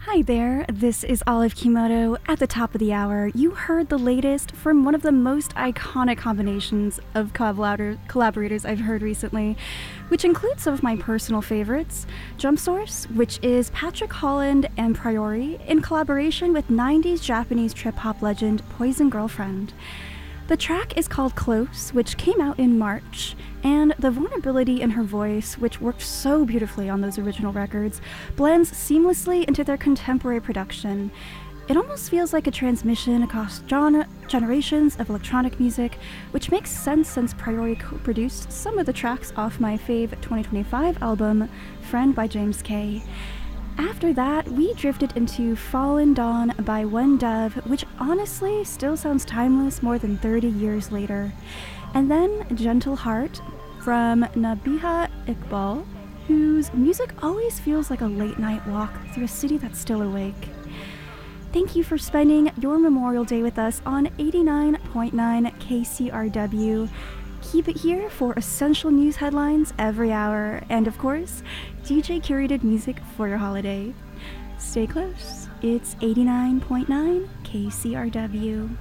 Hi there, this is Olive Kimoto. At the top of the hour, you heard the latest from one of the most iconic combinations of collaborators I've heard recently, which includes some of my personal favorites. Jump Source, which is Patrick Holland and Priori, in collaboration with 90s Japanese trip-hop legend Poison Girlfriend. The track is called Close, which came out in March, and the vulnerability in her voice, which worked so beautifully on those original records, blends seamlessly into their contemporary production. It almost feels like a transmission across generations of electronic music, which makes sense since Priori co-produced some of the tracks off my fave 2025 album, Friend by James K. After that, we drifted into Fallen Dawn by One Dove, which honestly still sounds timeless more than 30 years later. And then Gentle Heart from Nabiha Iqbal, whose music always feels like a late-night walk through a city that's still awake. Thank you for spending your Memorial Day with us on 89.9 KCRW. Keep it here for essential news headlines every hour, and of course, DJ curated music for your holiday. Stay close. It's 89.9 KCRW.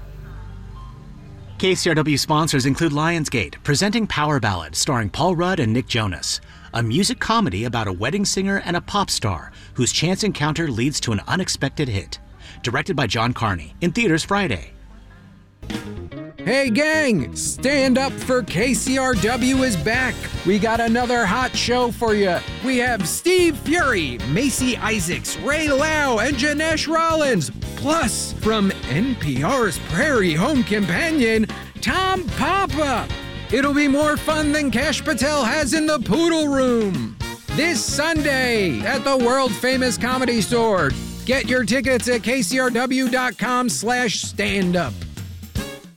KCRW sponsors include Lionsgate, presenting Power Ballad, starring Paul Rudd and Nick Jonas, a music comedy about a wedding singer and a pop star whose chance encounter leads to an unexpected hit. Directed by John Carney, in theaters Friday. Hey gang, Stand Up for KCRW is back. We got another hot show for you. We have Steve Fury, Macy Isaacs, Ray Lau, and Janesh Rollins. Plus, from NPR's Prairie Home Companion, Tom Papa. It'll be more fun than Kash Patel has in the Poodle Room. This Sunday at the world-famous Comedy Store. Get your tickets at kcrw.com/standup.